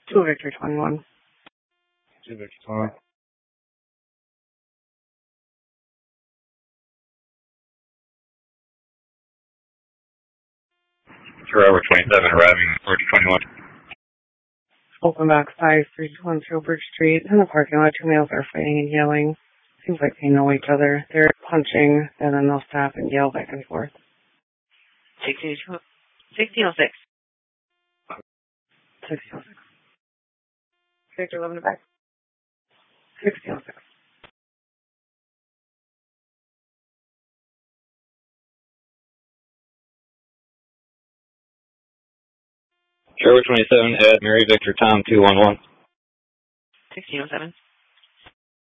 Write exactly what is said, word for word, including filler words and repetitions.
Two Victor twenty-one. Two Victor twenty-one. Forever twenty-seven arriving at Forty twenty-one. Open box five three two one zero Bridge Street. In the parking lot, two males are fighting and yelling. Seems like they know each other. They're punching, and then they'll stop and yell back and forth. sixteen oh six. sixteen oh six. Victor eleven to back. sixteen oh six. Forever twenty-seven at Mary Victor Tom two one one. sixteen oh seven.